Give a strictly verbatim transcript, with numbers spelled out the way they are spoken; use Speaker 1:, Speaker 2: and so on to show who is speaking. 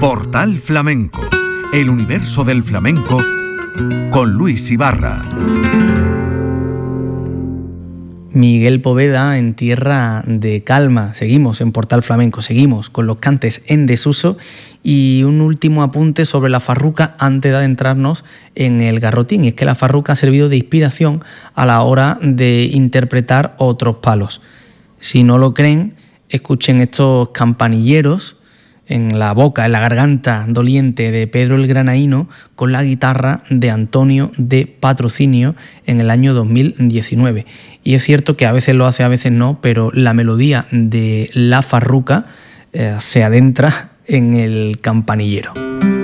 Speaker 1: Portal Flamenco, el universo del flamenco con Luis Ibarra.
Speaker 2: Miguel Poveda en Tierra de Calma. Seguimos en Portal Flamenco, seguimos con los cantes en desuso y un último apunte sobre la farruca antes de adentrarnos en el garrotín. Y es que la farruca ha servido de inspiración a la hora de interpretar otros palos. Si no lo creen, escuchen estos campanilleros en la boca, en la garganta doliente de Pedro el Granaíno con la guitarra de Antonio de Patrocinio en el año dos mil diecinueve. Y es cierto que a veces lo hace, a veces no, pero la melodía de la farruca eh, se adentra en el campanillero.